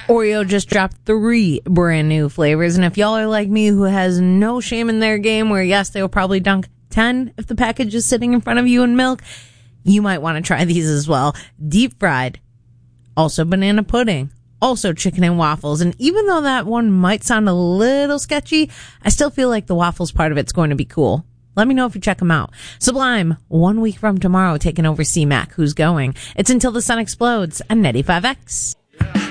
Oreo just dropped 3 brand new flavors. And if y'all are like me who has no shame in their game, where yes, they will probably dunk 10 if the package is sitting in front of you in milk, you might want to try these as well. Deep fried, also banana pudding, also chicken and waffles. And even though that one might sound a little sketchy, I still feel like the waffles part of it's going to be cool. Let me know if you check them out. Sublime, 1 week from tomorrow, taking over C-Mac. Who's going? It's Until the Sun Explodes on 95X.